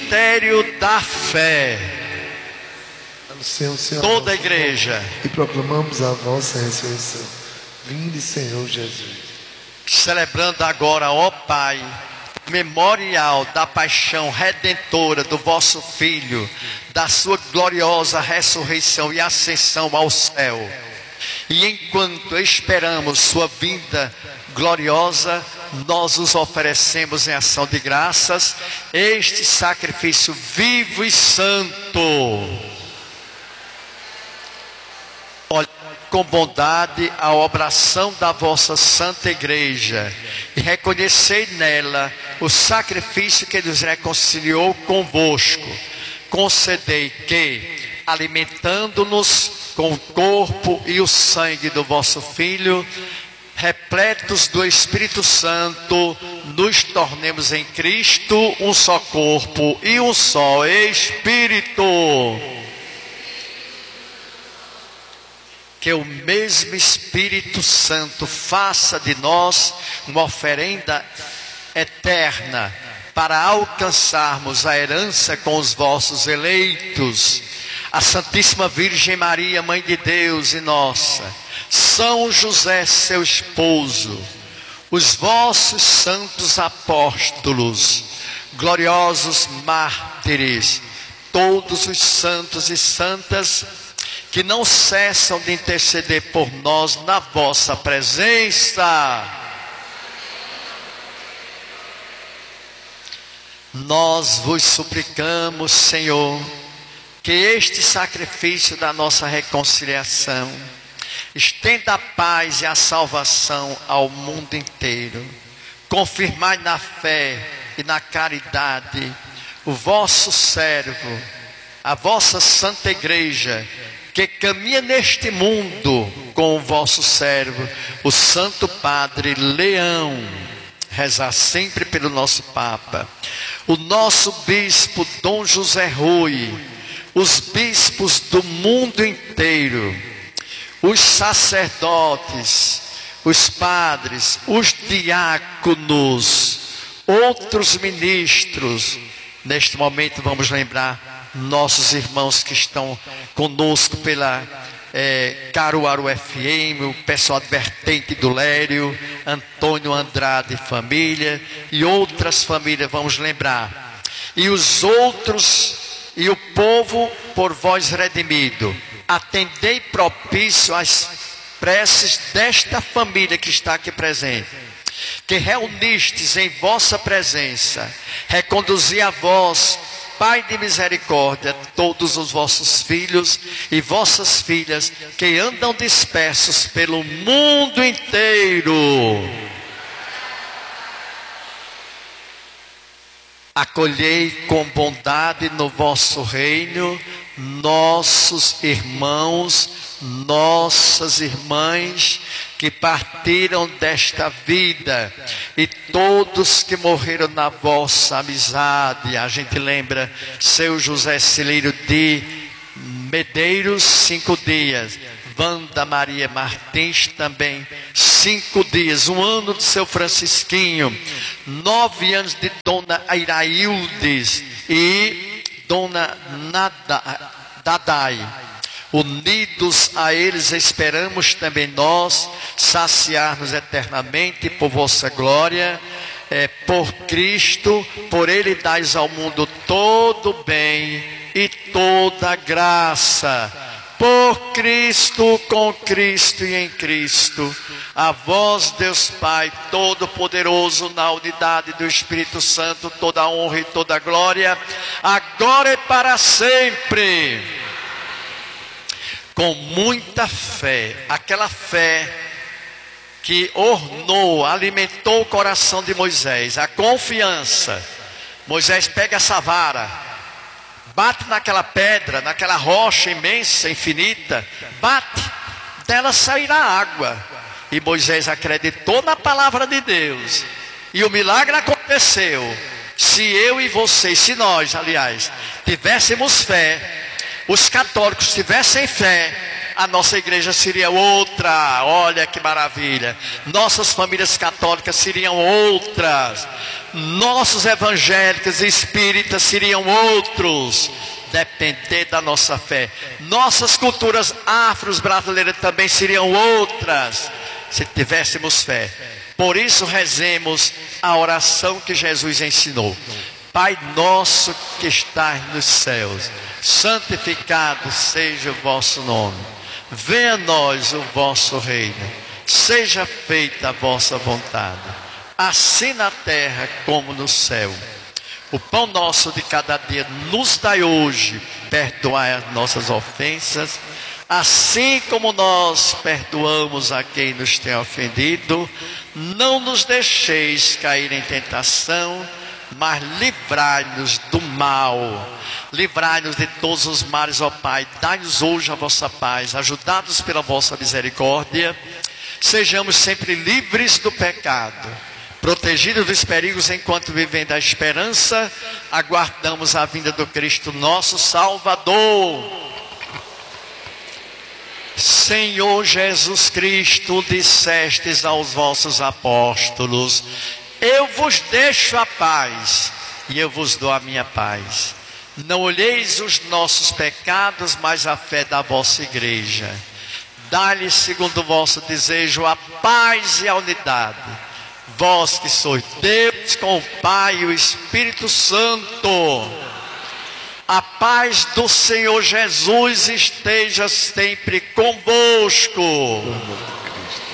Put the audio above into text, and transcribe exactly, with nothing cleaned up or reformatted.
mistério da fé. Anunciamos, Senhor, Toda a igreja. E proclamamos a vossa ressurreição. Vinde, Senhor Jesus. Celebrando agora, ó Pai, memorial da paixão redentora do vosso Filho, da sua gloriosa ressurreição e ascensão ao céu. E enquanto esperamos sua vinda gloriosa, nós os oferecemos em ação de graças este sacrifício vivo e santo. Olhe com bondade a obração da vossa santa igreja e reconhecei nela o sacrifício que nos reconciliou convosco. Concedei que, alimentando-nos com o corpo e o sangue do vosso Filho, repletos do Espírito Santo, nos tornemos em Cristo um só corpo e um só Espírito. Que o mesmo Espírito Santo faça de nós uma oferenda eterna para alcançarmos a herança com os vossos eleitos, a Santíssima Virgem Maria, Mãe de Deus e nossa, São José, seu esposo, os vossos santos apóstolos, gloriosos mártires, todos os santos e santas que não cessam de interceder por nós na vossa presença. Nós vos suplicamos, Senhor, que este sacrifício da nossa reconciliação estenda a paz e a salvação ao mundo inteiro. Confirmai na fé e na caridade o vosso servo, a vossa santa igreja, que caminha neste mundo com o vosso servo, o Santo Padre Leão. Rezar sempre pelo nosso Papa, o nosso Bispo Dom José Rui, os bispos do mundo inteiro, os sacerdotes, os padres, os diáconos, outros ministros. Neste momento vamos lembrar nossos irmãos que estão conosco pela é, Caruaru F M, o pessoal advertente do Lério, Antônio Andrade e família, e outras famílias vamos lembrar. E os outros, e o povo por vós redimido, atendei propício às preces desta família que está aqui presente, que reunistes em vossa presença, reconduzi a vós, Pai de misericórdia, todos os vossos filhos e vossas filhas que andam dispersos pelo mundo inteiro. Acolhei com bondade no vosso reino nossos irmãos, nossas irmãs que partiram desta vida e todos que morreram na vossa amizade. A gente lembra seu José Celeiro de Medeiros, cinco dias. Wanda Maria Martins também, cinco dias. Um ano de seu Francisquinho, nove anos de Dona Iraildes e Dona Nada, Dadai. Unidos a eles esperamos também nós saciar-nos eternamente por vossa glória, é, por Cristo. Por ele dais ao mundo todo bem e toda graça. Por Cristo, com Cristo e em Cristo, a vós, Deus Pai Todo-Poderoso, na unidade do Espírito Santo, toda a honra e toda a glória, agora e para sempre. Com muita fé, aquela fé que ornou, alimentou o coração de Moisés, a confiança. Moisés pega essa vara, bate naquela pedra, naquela rocha imensa, infinita, bate, dela sairá água. E Moisés acreditou na palavra de Deus, e o milagre aconteceu. Se eu e vocês, se nós, aliás, tivéssemos fé, os católicos tivessem fé, a nossa igreja seria outra. Olha que maravilha. Nossas famílias católicas seriam outras. Nossos evangélicos e espíritas seriam outros. Depender da nossa fé. Nossas culturas afros brasileiras também seriam outras, se tivéssemos fé. Por isso rezemos a oração que Jesus ensinou. Pai nosso que estás nos céus, santificado seja o vosso nome. Venha a nós o vosso reino. Seja feita a vossa vontade, assim na terra como no céu. O pão nosso de cada dia nos dai hoje. Perdoai as nossas ofensas, assim como nós perdoamos a quem nos tem ofendido. Não nos deixeis cair em tentação, mas livrai-nos do mal. Livrai-nos de todos os males, ó Pai. Dai-nos hoje a vossa paz, ajudados pela vossa misericórdia. Sejamos sempre livres do pecado, protegidos dos perigos enquanto vivendo a esperança, aguardamos a vinda do Cristo nosso Salvador. Senhor Jesus Cristo, dissestes aos vossos apóstolos: eu vos deixo a paz, e eu vos dou a minha paz. Não olheis os nossos pecados, mas a fé da vossa igreja. Dá-lhe, segundo o vosso desejo, a paz e a unidade. Vós que sois Deus com o Pai e o Espírito Santo. A paz do Senhor Jesus esteja sempre convosco.